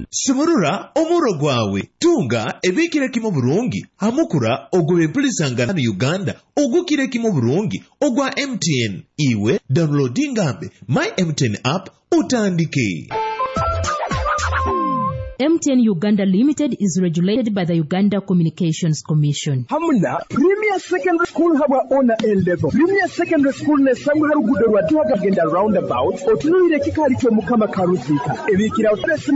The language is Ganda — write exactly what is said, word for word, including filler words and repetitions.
Sumurura omuro gwawe tunga ebikire kimo burungi hamukura ogwe pulisanga na Uganda ogukire kimo burungi ogwa M T N iwe downloading app My M T N app utandike. M T N Uganda Limited is regulated by the Uganda Communications Commission. Hamuna Premier Secondary School haba ona A level. Premier Secondary School ne sangu harugudo rwa tuhaga genda roundabout. Otunuire kikari kyo mukama karuzika. Ebikira